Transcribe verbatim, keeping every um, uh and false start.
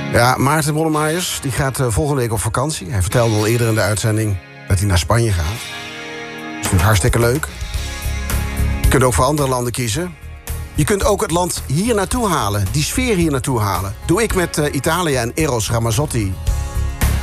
Ja, Maarten Bollemajers die gaat uh, volgende week op vakantie. Hij vertelde al eerder in de uitzending dat hij naar Spanje gaat. Dat is natuurlijk hartstikke leuk. Je kunt ook voor andere landen kiezen. Je kunt ook het land hier naartoe halen, die sfeer hier naartoe halen. Doe ik met uh, Italië en Eros Ramazzotti